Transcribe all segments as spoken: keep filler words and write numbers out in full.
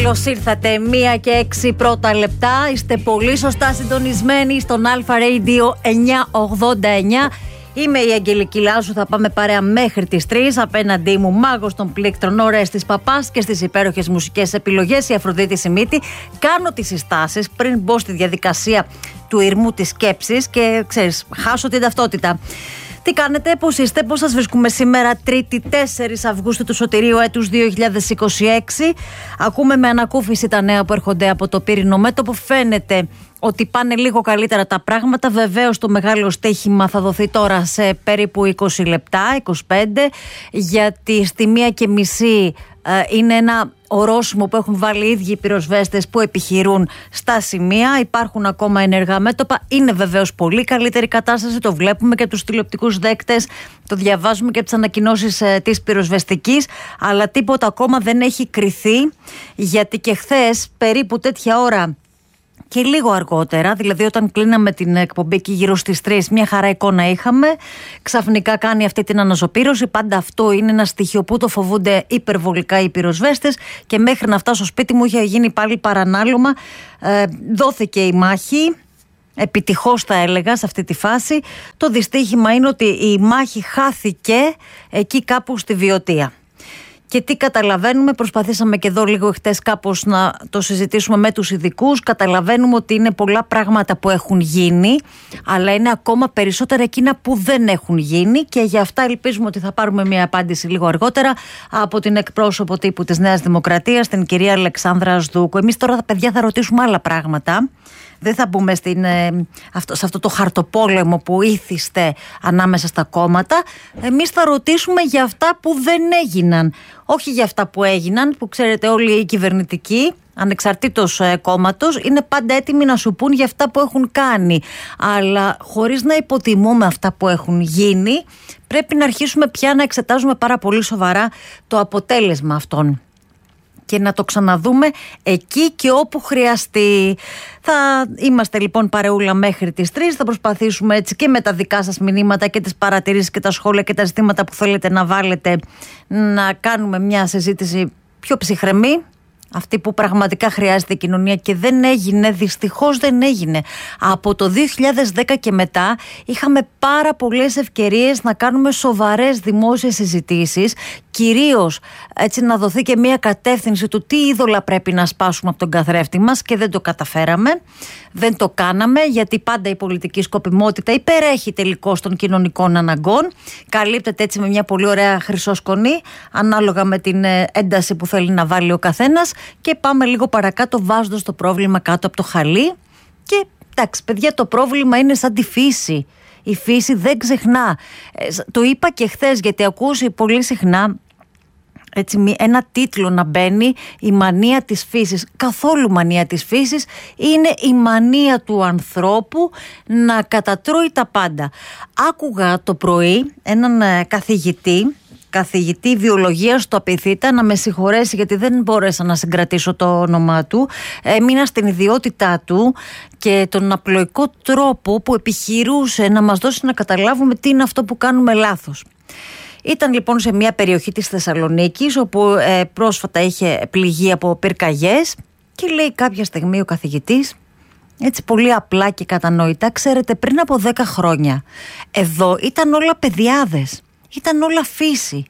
Καλώς ήρθατε, μία και έξι πρώτα λεπτά. Είστε πολύ σωστά συντονισμένοι στον Αλφα Radio εννιακόσια ογδόντα εννιά. Είμαι η Αγγελική Λάζου, θα πάμε παρέα μέχρι τις τρεις. Απέναντί μου μάγος των πλήκτρων, Ορέστης Παπάς, και στις υπέροχες μουσικές επιλογές η Αφροδίτη Σιμίτη. Κάνω τις συστάσεις πριν μπω στη διαδικασία του ηρμού της σκέψης και ξέρεις, χάσω την ταυτότητα. Τι κάνετε, πώς είστε, πώς σας βρίσκουμε σήμερα, Τρίτη τέσσερις Αυγούστου του σωτηρίου έτους δύο χιλιάδες είκοσι έξι. Ακούμε με ανακούφιση τα νέα που έρχονται από το πύρινο μέτωπο. Φαίνεται ότι πάνε λίγο καλύτερα τα πράγματα. Βεβαίως το μεγάλο στοίχημα θα δοθεί τώρα σε περίπου είκοσι λεπτά, είκοσι πέντε, γιατί στη μία και μισή ε, είναι ένα ορόσημο που έχουν βάλει οι ίδιοι οι πυροσβέστες που επιχειρούν στα σημεία. Υπάρχουν ακόμα ενεργά μέτωπα. Είναι βεβαίως πολύ καλύτερη κατάσταση. Το βλέπουμε και από τους τηλεοπτικούς δέκτες. Το διαβάζουμε και από τις ανακοινώσεις ε, της πυροσβεστικής. Αλλά τίποτα ακόμα δεν έχει κριθεί. Γιατί και χθες περίπου τέτοια ώρα και λίγο αργότερα, δηλαδή όταν κλείναμε την εκπομπή και γύρω στις τρεις, μια χαρά εικόνα είχαμε. Ξαφνικά κάνει αυτή την αναζωπήρωση. Πάντα αυτό είναι ένα στοιχείο που το φοβούνται υπερβολικά οι πυροσβέστες. Και μέχρι να φτάσω στο σπίτι μου είχε γίνει πάλι παρανάλωμα. Ε, δόθηκε η μάχη. Επιτυχώς θα έλεγα σε αυτή τη φάση. Το δυστύχημα είναι ότι η μάχη χάθηκε εκεί κάπου στη Βιωτία. Και τι καταλαβαίνουμε, προσπαθήσαμε και εδώ λίγο χτες κάπως να το συζητήσουμε με τους ειδικούς. Καταλαβαίνουμε ότι είναι πολλά πράγματα που έχουν γίνει, αλλά είναι ακόμα περισσότερα εκείνα που δεν έχουν γίνει, και για αυτά ελπίζουμε ότι θα πάρουμε μια απάντηση λίγο αργότερα από την εκπρόσωπο τύπου της Νέας Δημοκρατίας, την κυρία Αλεξάνδρα Ασδούκου. Εμείς τώρα, παιδιά, θα ρωτήσουμε άλλα πράγματα. Δεν θα μπούμε στην, ε, αυτό, σε αυτό το χαρτοπόλεμο που ήθιστε ανάμεσα στα κόμματα. Εμείς θα ρωτήσουμε για αυτά που δεν έγιναν. Όχι για αυτά που έγιναν, που ξέρετε όλοι οι κυβερνητικοί, ανεξαρτήτως ε, κόμματος, είναι πάντα έτοιμοι να σου πούν για αυτά που έχουν κάνει. Αλλά χωρίς να υποτιμούμε αυτά που έχουν γίνει, πρέπει να αρχίσουμε πια να εξετάζουμε πάρα πολύ σοβαρά το αποτέλεσμα αυτών. Και να το ξαναδούμε εκεί και όπου χρειαστεί. Θα είμαστε λοιπόν παρεούλα μέχρι τις τρεις. Θα προσπαθήσουμε έτσι και με τα δικά σας μηνύματα και τις παρατηρήσεις και τα σχόλια και τα ζητήματα που θέλετε να βάλετε, να κάνουμε μια συζήτηση πιο ψυχρεμή. Αυτή που πραγματικά χρειάζεται η κοινωνία και δεν έγινε, δυστυχώς δεν έγινε. Από το δύο χιλιάδες δέκα και μετά είχαμε πάρα πολλές ευκαιρίες να κάνουμε σοβαρές δημόσιες συζητήσεις, κυρίως έτσι να δοθεί και μια κατεύθυνση του τι είδωλα πρέπει να σπάσουμε από τον καθρέφτη μας, και δεν το καταφέραμε. Δεν το κάναμε, γιατί πάντα η πολιτική σκοπιμότητα υπερέχει τελικώς των κοινωνικών αναγκών. Καλύπτεται έτσι με μια πολύ ωραία χρυσόσκονη, ανάλογα με την ένταση που θέλει να βάλει ο καθένας. Και πάμε λίγο παρακάτω, βάζοντας το πρόβλημα κάτω από το χαλί. Και εντάξει, παιδιά, το πρόβλημα είναι σαν τη φύση. Η φύση δεν ξεχνά. Ε, το είπα και χθες, γιατί ακούσει πολύ συχνά έτσι, ένα τίτλο να μπαίνει, η μανία της φύσης. Καθόλου μανία της φύσης, είναι η μανία του ανθρώπου να κατατρώει τα πάντα. Άκουγα το πρωί έναν καθηγητή, καθηγητή βιολογίας στο Απιθύτα, να με συγχωρέσει γιατί δεν μπόρεσα να συγκρατήσω το όνομά του. Έμεινα στην ιδιότητά του και τον απλοϊκό τρόπο που επιχειρούσε να μας δώσει να καταλάβουμε τι είναι αυτό που κάνουμε λάθος. Ήταν λοιπόν σε μια περιοχή της Θεσσαλονίκης, όπου ε, πρόσφατα είχε πληγεί από πυρκαγιές, και λέει κάποια στιγμή ο καθηγητής, έτσι πολύ απλά και κατανοητά, ξέρετε, πριν από δέκα χρόνια εδώ ήταν όλα παιδιάδες. Ήταν όλα φύση.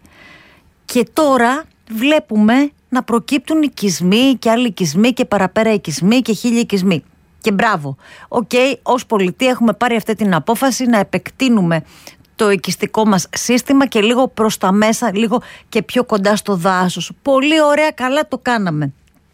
Και τώρα βλέπουμε να προκύπτουν οικισμοί και άλλοι οικισμοί και παραπέρα οικισμοί και χίλιοι οικισμοί. Και μπράβο. Οκ, okay, ως πολιτεία έχουμε πάρει αυτή την απόφαση να επεκτείνουμε το οικιστικό μας σύστημα και λίγο προς τα μέσα, λίγο και πιο κοντά στο δάσος. Πολύ ωραία, καλά το κάναμε.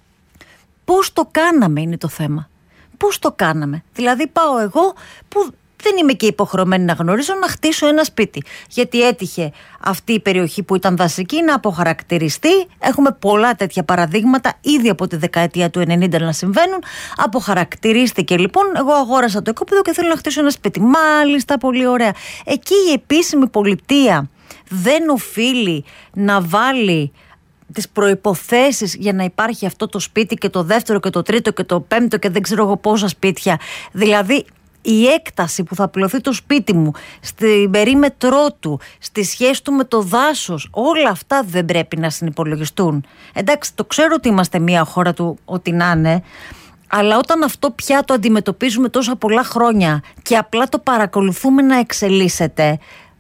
Πώς το κάναμε είναι το θέμα. Πώς το κάναμε. Δηλαδή πάω εγώ που δεν είμαι και υποχρεωμένη να γνωρίζω, να χτίσω ένα σπίτι. Γιατί έτυχε αυτή η περιοχή που ήταν δασική να αποχαρακτηριστεί. Έχουμε πολλά τέτοια παραδείγματα ήδη από τη δεκαετία του ενενήντα να συμβαίνουν. Αποχαρακτηρίστηκε λοιπόν. Εγώ αγόρασα το οικόπεδο και θέλω να χτίσω ένα σπίτι. Μάλιστα, πολύ ωραία. Εκεί η επίσημη πολιτεία δεν οφείλει να βάλει τις προϋποθέσεις για να υπάρχει αυτό το σπίτι και το δεύτερο και το τρίτο και το πέμπτο και δεν ξέρω εγώ πόσα σπίτια. Δηλαδή, η έκταση που θα απλωθεί το σπίτι μου, στην περίμετρό του, στη σχέση του με το δάσος, όλα αυτά δεν πρέπει να συνυπολογιστούν. Εντάξει, το ξέρω ότι είμαστε μια χώρα του ό,τι να είναι, αλλά όταν αυτό πια το αντιμετωπίζουμε τόσα πολλά χρόνια και απλά το παρακολουθούμε να εξελίσσεται,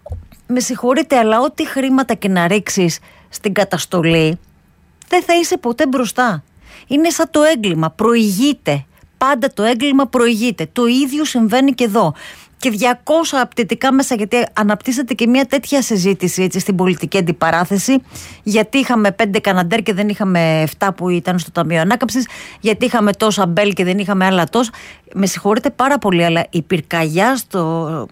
με συγχωρείτε, αλλά ό,τι χρήματα και να ρίξεις στην καταστολή, δεν θα είσαι ποτέ μπροστά. Είναι σαν το έγκλημα, προηγείται. Πάντα το έγκλημα προηγείται. Το ίδιο συμβαίνει και εδώ. Και διακόσια απτυτικά μέσα, γιατί αναπτύσσεται και μια τέτοια συζήτηση έτσι, στην πολιτική αντιπαράθεση. Γιατί είχαμε πέντε Καναντέρ και δεν είχαμε εφτά που ήταν στο Ταμείο Ανάκαμψης. Γιατί είχαμε τόσα Μπέλ και δεν είχαμε άλλα τόσα. Με συγχωρείτε πάρα πολύ, αλλά η πυρκαγιά στο...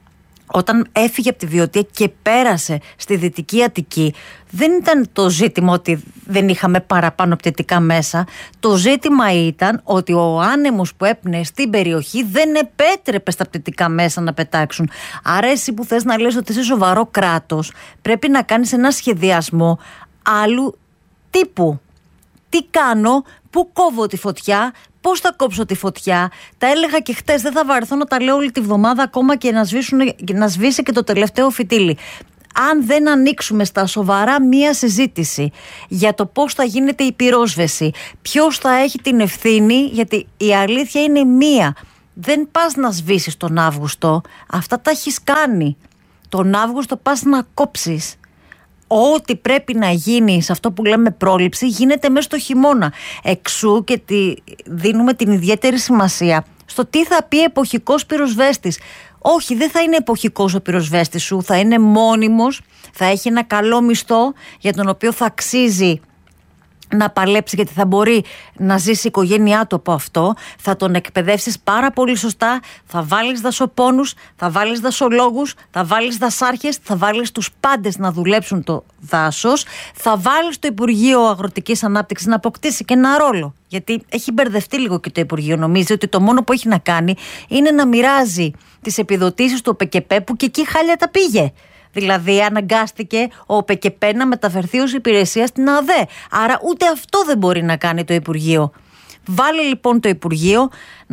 όταν έφυγε από τη Βιωτία και πέρασε στη Δυτική Αττική, δεν ήταν το ζήτημα ότι δεν είχαμε παραπάνω πτυτικά μέσα. Το ζήτημα ήταν ότι ο άνεμος που έπνεε στην περιοχή δεν επέτρεπε στα πτυτικά μέσα να πετάξουν. Άρα εσύ που θες να λες ότι είσαι σοβαρό κράτος, πρέπει να κάνεις ένα σχεδιασμό άλλου τύπου. Τι κάνω, πού κόβω τη φωτιά, πώς θα κόψω τη φωτιά. Τα έλεγα και χτες, δεν θα βαρεθώ να τα λέω όλη τη βδομάδα ακόμα και να, σβήσουν, να σβήσει και το τελευταίο φυτίλι. Αν δεν ανοίξουμε στα σοβαρά μία συζήτηση για το πώς θα γίνεται η πυρόσβεση, ποιος θα έχει την ευθύνη, γιατί η αλήθεια είναι μία. Δεν πας να σβήσεις τον Αύγουστο, αυτά τα έχεις κάνει. Τον Αύγουστο πας να κόψεις. Ό,τι πρέπει να γίνει σε αυτό που λέμε πρόληψη γίνεται μέσα στο χειμώνα. Εξού και τη, δίνουμε την ιδιαίτερη σημασία στο τι θα πει εποχικός πυροσβέστης. Όχι, δεν θα είναι εποχικός ο πυροσβέστης σου, θα είναι μόνιμος, θα έχει ένα καλό μισθό για τον οποίο θα αξίζει να παλέψει, γιατί θα μπορεί να ζήσει η οικογένειά του από αυτό. Θα τον εκπαιδεύσεις πάρα πολύ σωστά. Θα βάλεις δασοπόνους, θα βάλεις δασολόγους, θα βάλεις δασάρχες, θα βάλεις τους πάντες να δουλέψουν το δάσος. Θα βάλεις το Υπουργείο Αγροτικής Ανάπτυξης να αποκτήσει και ένα ρόλο. Γιατί έχει μπερδευτεί λίγο και το Υπουργείο. Νομίζει ότι το μόνο που έχει να κάνει είναι να μοιράζει τις επιδοτήσεις του ΟΠΕΚΕΠΕ, που και εκεί χάλια τα πήγε. Δηλαδή αναγκάστηκε ο ΟΠΕΚΕΠΕ να μεταφερθεί ως υπηρεσία στην ΑΔΕ. Άρα ούτε αυτό δεν μπορεί να κάνει το Υπουργείο. Βάλει λοιπόν το Υπουργείο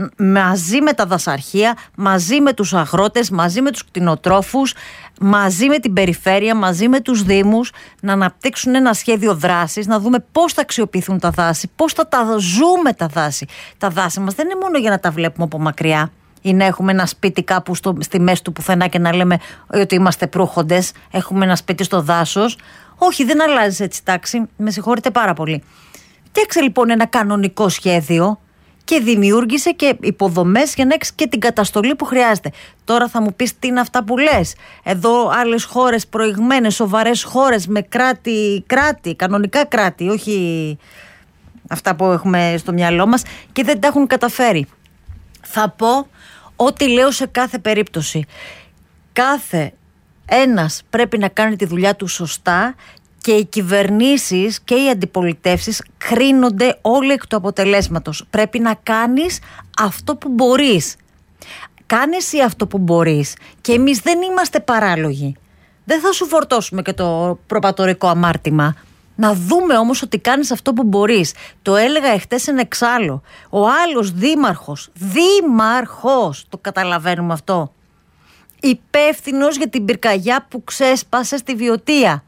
μαζί με τα δασαρχεία, μαζί με τους αγρότες, μαζί με τους κτηνοτρόφους, μαζί με την περιφέρεια, μαζί με τους δήμους, να αναπτύξουν ένα σχέδιο δράσης, να δούμε πώς θα αξιοποιηθούν τα δάση, πώς θα τα ζούμε τα δάση. Τα δάση μας δεν είναι μόνο για να τα βλέπουμε από μακριά ή να έχουμε ένα σπίτι κάπου στο, στη μέση του πουθενά και να λέμε ότι είμαστε προύχοντες, έχουμε ένα σπίτι στο δάσος. Όχι, δεν αλλάζει έτσι τάξη, με συγχωρείτε πάρα πολύ. Φτιάξε λοιπόν ένα κανονικό σχέδιο και δημιούργησε και υποδομές για να έχεις και την καταστολή που χρειάζεται. Τώρα θα μου πεις τι είναι αυτά που λες. Εδώ άλλες χώρες προηγμένες, σοβαρές χώρες με κράτη, κράτη, κανονικά κράτη, όχι αυτά που έχουμε στο μυαλό μας, και δεν τα έχουν καταφέρει. Θα πω ό,τι λέω σε κάθε περίπτωση. Κάθε ένας πρέπει να κάνει τη δουλειά του σωστά και οι κυβερνήσεις και οι αντιπολιτεύσεις κρίνονται όλοι εκ του αποτελέσματος. Πρέπει να κάνεις αυτό που μπορείς. Κάνεις εσύ αυτό που μπορείς και εμείς δεν είμαστε παράλογοι. Δεν θα σου φορτώσουμε και το προπατορικό αμάρτημα. Να δούμε όμως ότι κάνεις αυτό που μπορείς. Το έλεγα εχθές εν εξάλλου. Ο άλλος δήμαρχος, δήμαρχος, το καταλαβαίνουμε αυτό, υπεύθυνος για την πυρκαγιά που ξέσπασε στη Βιωτία.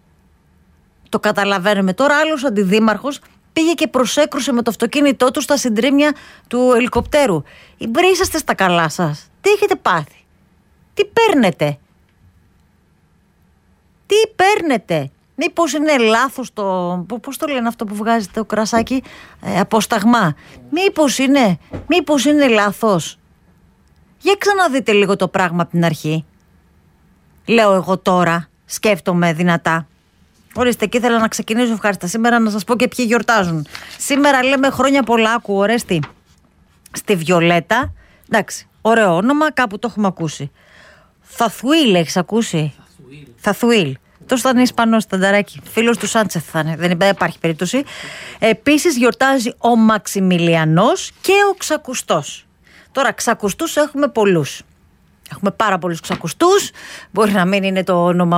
Το καταλαβαίνουμε. Τώρα άλλος αντιδήμαρχος πήγε και προσέκρουσε με το αυτοκίνητό του στα συντρίμμια του ελικοπτέρου. Είσαστε στα καλά σας? Τι έχετε πάθει? Τι παίρνετε? Τι παίρνετε? Μήπως είναι λάθος το... Πώς το λένε αυτό που βγάζει το κρασάκι? Ε, αποσταγμά. Μήπως είναι... Μήπως είναι λάθος? Για ξαναδείτε λίγο το πράγμα από την αρχή. Λέω εγώ τώρα. Σκέφτομαι δυνατά. Ορίστε, και ήθελα να ξεκινήσω ευχάριστα σήμερα να σας πω και ποιοι γιορτάζουν. Σήμερα λέμε χρόνια πολλά, άκου, ορέστη. Στη Βιολέτα. Εντάξει, ωραίο όνομα, κάπου το έχουμε ακούσει. Θαθουίλ, έχεις ακούσει? Θαθουίλ. Τόσο θα είναι Ισπανός, τανταράκι. Φίλος του Σάντσεθ θα είναι, δεν υπάρχει περίπτωση. Επίσης γιορτάζει ο Μαξιμιλιανός και ο Ξακουστός. Τώρα, ξακουστούς έχουμε πολλούς. Έχουμε πάρα πολλούς ξακουστούς. Μπορεί να μην είναι το όνομα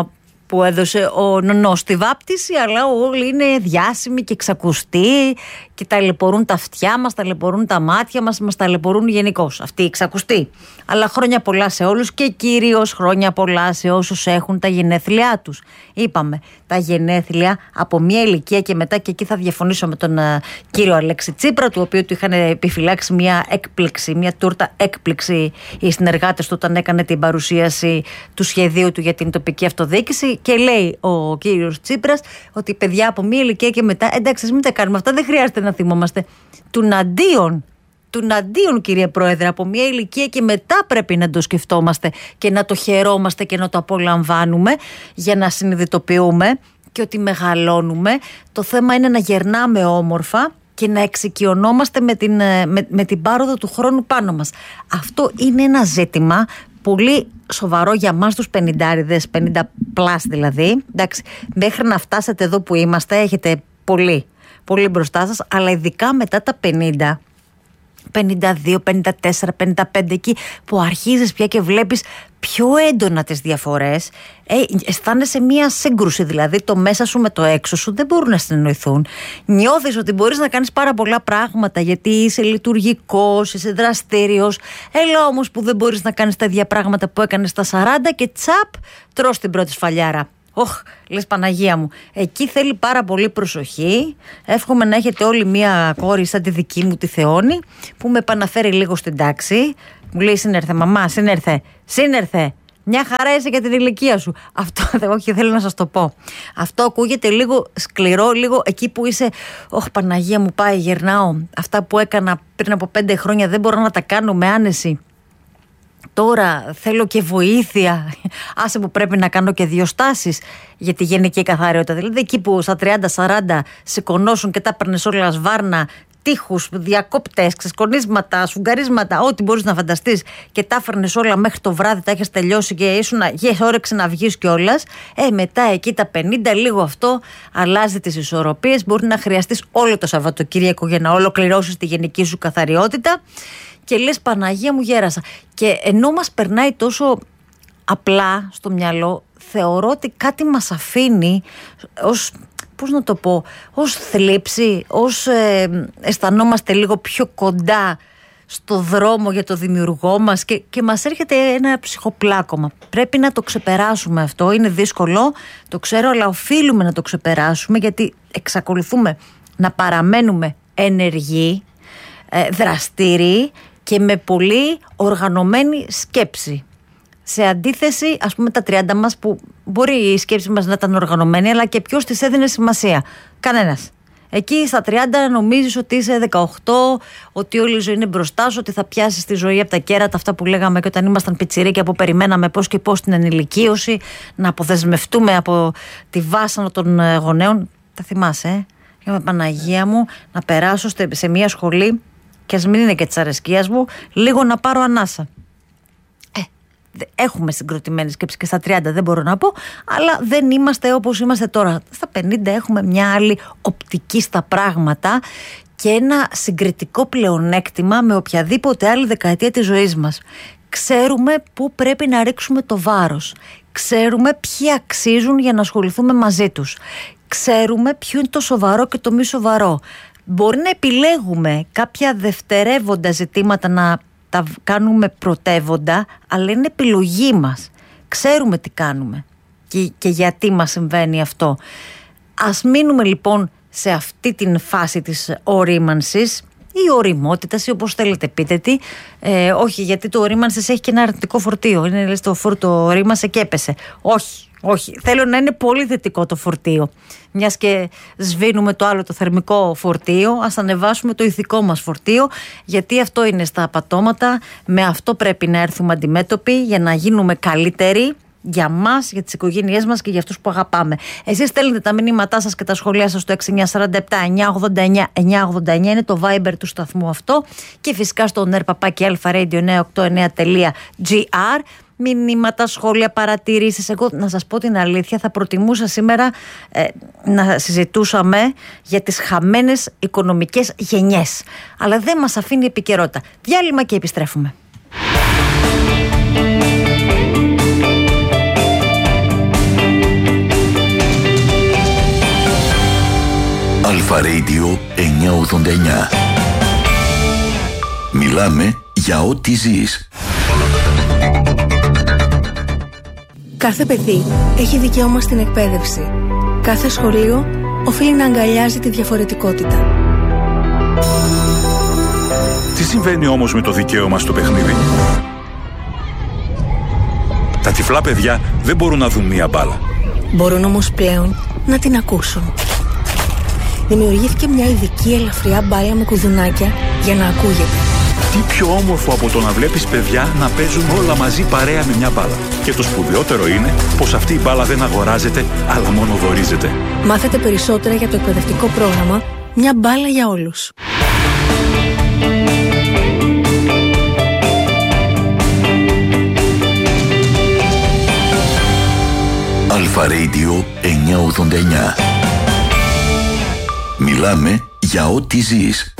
που έδωσε ο νονός στη βάπτιση, αλλά όλοι είναι διάσημοι και εξακουστοί και ταλαιπωρούν τα αυτιά μας, ταλαιπωρούν τα μάτια μας, μας ταλαιπωρούν γενικώς. Αυτοί οι εξακουστοί. Αλλά χρόνια πολλά σε όλους και κυρίως χρόνια πολλά σε όσους έχουν τα γενέθλιά τους. Είπαμε, τα γενέθλια από μια ηλικία και μετά, και εκεί θα διαφωνήσω με τον uh, κύριο Αλέξη Τσίπρα, του οποίου του είχαν επιφυλάξει μια έκπληξη, μια τούρτα έκπληξη οι συνεργάτες του όταν έκανε την παρουσίαση του σχεδίου του για την τοπική αυτοδιοίκηση, και λέει ο κύριος Τσίπρας ότι παιδιά από μια ηλικία και μετά, εντάξει, μην τα κάνουμε αυτά, δεν χρειάζεται να θυμόμαστε. Τουναντίον, τουναντίον κύριε Πρόεδρε, από μια ηλικία και μετά πρέπει να το σκεφτόμαστε και να το χαιρόμαστε και να το απολαμβάνουμε, για να συνειδητοποιούμε και ότι μεγαλώνουμε. Το θέμα είναι να γερνάμε όμορφα και να εξοικειωνόμαστε με την, με, με την πάροδο του χρόνου πάνω μας. Αυτό είναι ένα ζήτημα πολύ σοβαρό για μας τους πενηντάριδες, πενήντα πλάς δηλαδή. Εντάξει, μέχρι να φτάσετε εδώ που είμαστε έχετε πολύ, πολύ μπροστά σας, αλλά ειδικά μετά τα πενήντα, πενήντα δύο, πενήντα τέσσερα, πενήντα πέντε, εκεί που αρχίζεις πια και βλέπεις πιο έντονα τις διαφορές, ε, αισθάνεσαι μία σύγκρουση, δηλαδή το μέσα σου με το έξω σου δεν μπορούν να συνεννοηθούν. Νιώθεις ότι μπορείς να κάνεις πάρα πολλά πράγματα γιατί είσαι λειτουργικός, είσαι δραστήριος, έλα όμως που δεν μπορείς να κάνεις τα ίδια πράγματα που έκανες στα σαράντα και τσαπ, τρως την πρώτη σφαλιάρα. Όχ, λες Παναγία μου. Εκεί θέλει πάρα πολύ προσοχή. Εύχομαι να έχετε όλοι μία κόρη σαν τη δική μου, τη Θεόνη, που με επαναφέρει λίγο στην τάξη. Μου λέει σύνερθε μαμά, σύνερθε, σύνερθε. Μια χαρά είσαι για την ηλικία σου. Αυτό, όχι, θέλω να σας το πω. Αυτό ακούγεται λίγο σκληρό, λίγο εκεί που είσαι. Όχ, Παναγία μου, πάει, γερνάω. Αυτά που έκανα πριν από πέντε χρόνια δεν μπορώ να τα κάνω με άνεση. Τώρα θέλω και βοήθεια. Άσε που πρέπει να κάνω και δύο στάσεις για τη γενική καθαριότητα. Δηλαδή εκεί που στα τριάντα σαράντα σηκωνώσουν και τα παίρνεις όλα σβάρνα, τείχους, διακόπτες, ξεσκονίσματα, σφουγγαρίσματα, ό,τι μπορείς να φανταστείς, και τα φέρνεις όλα μέχρι το βράδυ, τα έχεις τελειώσει και ήσουν yeah, όρεξη να βγεις κιόλας. Ε, μετά εκεί τα πενήντα, λίγο αυτό αλλάζει τις ισορροπίες. Μπορεί να χρειαστείς όλο το Σαββατοκύριακο για να ολοκληρώσεις τη γενική σου καθαριότητα. Και λες Παναγία μου, γέρασα. Και ενώ μας περνάει τόσο απλά στο μυαλό, θεωρώ ότι κάτι μας αφήνει ως, πώς να το πω, ως θλίψη, ως ε, αισθανόμαστε λίγο πιο κοντά στο δρόμο για το δημιουργό μας και, και μας έρχεται ένα ψυχοπλάκωμα. Πρέπει να το ξεπεράσουμε αυτό, είναι δύσκολο, το ξέρω, αλλά οφείλουμε να το ξεπεράσουμε, γιατί εξακολουθούμε να παραμένουμε ενεργοί, ε, δραστήριοι και με πολύ οργανωμένη σκέψη. Σε αντίθεση, ας πούμε, τα τριάντα μας, που μπορεί η σκέψη μας να ήταν οργανωμένη, αλλά και ποιος της έδινε σημασία? Κανένας. Εκεί στα τριάντα νομίζεις ότι είσαι δεκαοκτώ, ότι όλη η ζωή είναι μπροστά σου, ότι θα πιάσεις τη ζωή από τα κέρατα, αυτά που λέγαμε και όταν ήμασταν πιτσιρίκια, που περιμέναμε πώς και πώς την ενηλικίωση, να αποδεσμευτούμε από τη βάσανο των γονέων. Τα θυμάσαι, ε? Για Παναγία μου, να περάσω σε μια σχολή, και ας μην είναι και της αρεσκίας μου, λίγο να πάρω ανάσα. Ε, έχουμε συγκροτημένη σκέψη και στα τριάντα, δεν μπορώ να πω, αλλά δεν είμαστε όπως είμαστε τώρα. Στα πενήντα έχουμε μια άλλη οπτική στα πράγματα και ένα συγκριτικό πλεονέκτημα με οποιαδήποτε άλλη δεκαετία της ζωής μας. Ξέρουμε πού πρέπει να ρίξουμε το βάρος. Ξέρουμε ποιοι αξίζουν για να ασχοληθούμε μαζί τους. Ξέρουμε ποιο είναι το σοβαρό και το μη σοβαρό. Μπορεί να επιλέγουμε κάποια δευτερεύοντα ζητήματα να τα κάνουμε πρωτεύοντα, αλλά είναι επιλογή μας. Ξέρουμε τι κάνουμε και, και γιατί μας συμβαίνει αυτό. Ας μείνουμε λοιπόν σε αυτή την φάση της ορίμανσης ή οριμότητας ή όπως θέλετε πείτε τι, ε, όχι, γιατί το ορίμανσης έχει και ένα αρνητικό φορτίο. Είναι λες το φόρτο ορίμασε και έπεσε. Όχι, όχι. Θέλω να είναι πολύ θετικό το φορτίο. Μιας και σβήνουμε το άλλο το θερμικό φορτίο, ας ανεβάσουμε το ηθικό μας φορτίο, γιατί αυτό είναι στα απατώματα. Με αυτό πρέπει να έρθουμε αντιμέτωποι για να γίνουμε καλύτεροι για μας, για τις οικογένειές μας και για αυτούς που αγαπάμε. Εσείς στέλνετε τα μηνύματά σας και τα σχόλιά σας στο έξι εννιά φορty επτά εννιά ογδόντα εννιά εννιά ογδόντα εννιά, είναι το Viber του σταθμού αυτό, και φυσικά στο νερ παπάκι αλφα radio εννιά οκτώ εννιά τελεία τζι άρ. Μηνύματα, σχόλια, παρατηρήσεις. Εγώ να σας πω την αλήθεια, θα προτιμούσα σήμερα ε, να συζητούσαμε για τις χαμένες οικονομικές γενιές, αλλά δεν μας αφήνει η επικαιρότητα. Διάλειμμα και επιστρέφουμε. Αλφα Radio εννιακόσια ογδόντα εννιά. Μιλάμε για ό,τι ζεις. Κάθε παιδί έχει δικαίωμα στην εκπαίδευση. Κάθε σχολείο οφείλει να αγκαλιάζει τη διαφορετικότητα. Τι συμβαίνει όμως με το δικαίωμα στο παιχνίδι? Τα τυφλά παιδιά δεν μπορούν να δουν μία μπάλα. Μπορούν όμως πλέον να την ακούσουν. Δημιουργήθηκε μια ειδική ελαφριά μπάλα με κουδουνάκια για να ακούγεται. Τι πιο όμορφο από το να βλέπεις παιδιά να παίζουν όλα μαζί παρέα με μια μπάλα. Και το σπουδαιότερο είναι πως αυτή η μπάλα δεν αγοράζεται, αλλά μόνο δωρίζεται. Μάθετε περισσότερα για το εκπαιδευτικό πρόγραμμα «Μια μπάλα για όλους». Αλφα Radio εννιακόσια ογδόντα εννιά. Μιλάμε για ό,τι ζεις.